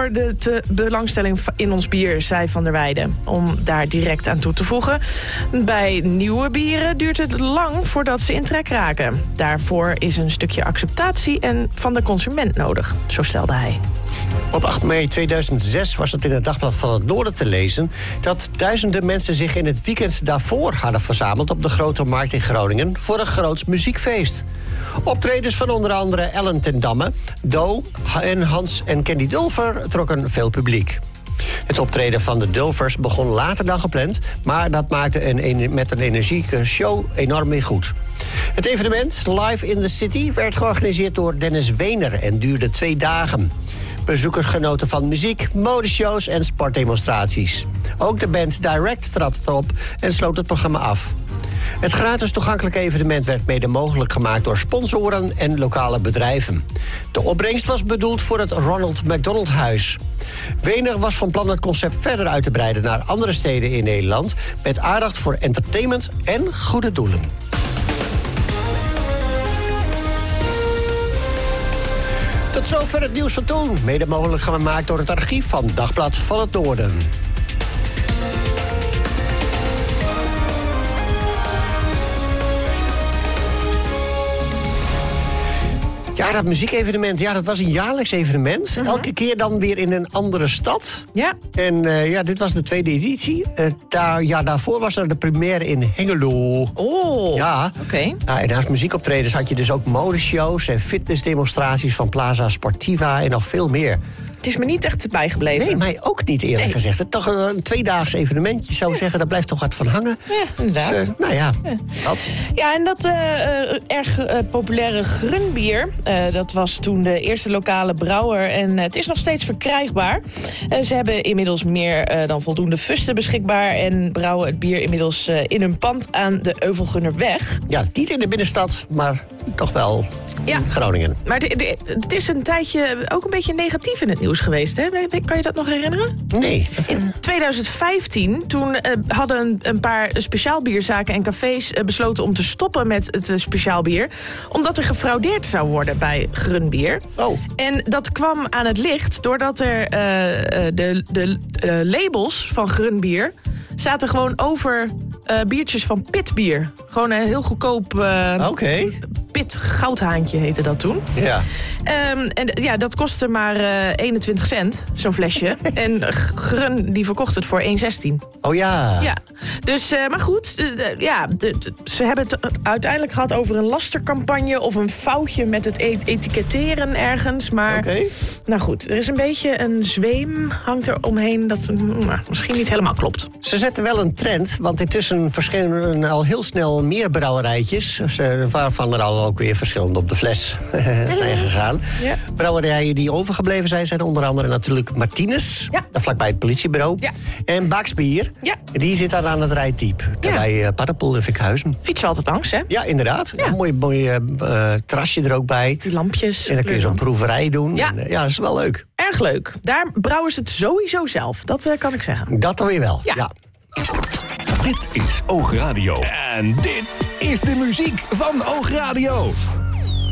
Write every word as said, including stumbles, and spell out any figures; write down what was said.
voor de te belangstelling in ons bier, zei Van der Weijden. Om daar direct aan toe te voegen. Bij nieuwe bieren duurt het lang voordat ze in trek raken. Daarvoor is een stukje acceptatie en van de consument nodig, zo stelde hij. Op acht mei tweeduizend zes was het in het Dagblad van het Noorden te lezen dat duizenden mensen zich in het weekend daarvoor hadden verzameld op de Grote Markt in Groningen voor een groots muziekfeest. Optredens van onder andere Ellen ten Damme, Do en Hans en Candy Dulfer trokken veel publiek. Het optreden van de Dulvers begon later dan gepland, maar dat maakte een, met een energieke show enorm weer goed. Het evenement Live in the City werd georganiseerd door Dennis Weener en duurde twee dagen. Bezoekers genoten van muziek, modeshows en sportdemonstraties. Ook de band Direct trad erop en sloot het programma af. Het gratis toegankelijke evenement werd mede mogelijk gemaakt door sponsoren en lokale bedrijven. De opbrengst was bedoeld voor het Ronald McDonald Huis. Weener was van plan het concept verder uit te breiden naar andere steden in Nederland, met aandacht voor entertainment en goede doelen. Tot zover het nieuws van toen. Mede mogelijk gemaakt door het archief van Dagblad van het Noorden. Ja, dat muziekevenement, ja, dat was een jaarlijks evenement. Uh-huh. Elke keer dan weer in een andere stad. Ja. En uh, ja, dit was de tweede editie. Uh, daar, ja, daarvoor was er de première in Hengelo. Oh, ja. oké. Okay. Ja, en naast muziekoptredens had je dus ook modeshows en fitnessdemonstraties van Plaza Sportiva en nog veel meer. Het is me niet echt bijgebleven. Nee, mij ook niet, eerlijk nee. gezegd. Het toch een tweedaags evenement. Je zou ja. zeggen, daar blijft toch wat van hangen. Ja, inderdaad. Dus, uh, nou ja, ja. dat. Ja, en dat uh, uh, erg uh, populaire Grunbier, uh, dat was toen de eerste lokale brouwer. En uh, het is nog steeds verkrijgbaar. Uh, ze hebben inmiddels meer uh, dan voldoende fusten beschikbaar en brouwen het bier inmiddels uh, in hun pand aan de Euvelgunnerweg. Ja, niet in de binnenstad, maar toch wel ja. in Groningen. Maar het is een tijdje ook een beetje negatief in het nieuws geweest, hè? Kan je dat nog herinneren? Nee. In tweeduizend vijftien, toen uh, hadden een, een paar speciaalbierzaken en cafés uh, besloten om te stoppen met het uh, speciaalbier, omdat er gefraudeerd zou worden bij Grunbier. Oh. En dat kwam aan het licht doordat er uh, de, de uh, labels van Grunbier zaten gewoon over uh, biertjes van pitbier. Gewoon een heel goedkoop uh, okay. pit goudhaantje heette dat toen. Ja. Um, en ja, dat kostte maar uh, eenentwintig cent, zo'n flesje. En Grun, die verkocht het voor één zestien. Oh ja. Ja. Dus, uh, maar goed, uh, ja, de, de, ze hebben het uiteindelijk gehad over een lastercampagne of een foutje met het et- etiketteren ergens. Maar, okay. nou goed, er is een beetje een zweem hangt er omheen dat nou, misschien niet helemaal klopt. Ze zetten wel een trend, want intussen verschenen al heel snel meer brouwerijtjes, waarvan er al ook weer verschillende op de fles zijn gegaan. Ja. Brouwerijen die overgebleven zijn, zijn onder andere natuurlijk Martinez, ja. daar vlakbij het politiebureau. Ja. En Baksbier, ja. die zit daar aan het rijdiep, ja. bij uh, Paddenpoel in Vinkhuizen. Fietsen we altijd langs, hè? Ja, inderdaad. Ja. Een mooi, mooi uh, terrasje er ook bij. Die lampjes. En dan kun je zo'n proeverij doen. Ja. En, uh, ja, dat is wel leuk. Erg leuk. Daar brouwen ze het sowieso zelf. Dat uh, kan ik zeggen. Dat dan weer wel, ja. ja. Dit is Oogradio. En dit is de muziek van Oogradio.